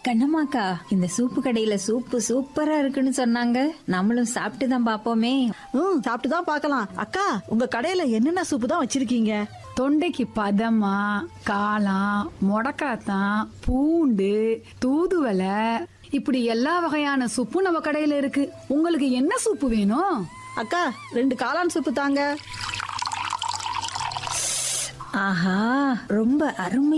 கண்ணம்மாக்கா, இந்த சூப்பு கடையில சூப்பு சூப்பரா இருக்குன்னு சொன்னாங்க. நம்மளும் சாப்பிட்டு தான் பாப்போமே. சாப்பிட்டு தான் பார்க்கலாம். அக்கா, உங்க கடையில என்னென்ன சூப்பு தான் வச்சிருக்கீங்க? தொண்டைக்கு பதமா, காளான், முடக்காத்தான், பூண்டு, தூதுவளை, இப்படி எல்லா வகையான சூப்பும் நம்ம கடையில இருக்கு. உங்களுக்கு என்ன சூப்பு வேணும்? அக்கா, 2 காளான் சூப்பு தாங்க. ஆஹா, ரொம்ப அருமை.